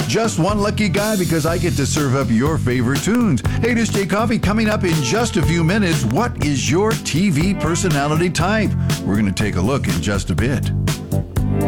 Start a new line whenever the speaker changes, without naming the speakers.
just one lucky guy because I get to serve up your favorite tunes. Hey, this is Jay Coffee. Coming up in just a few minutes, what is your TV personality type? We're going to take a look in just a bit.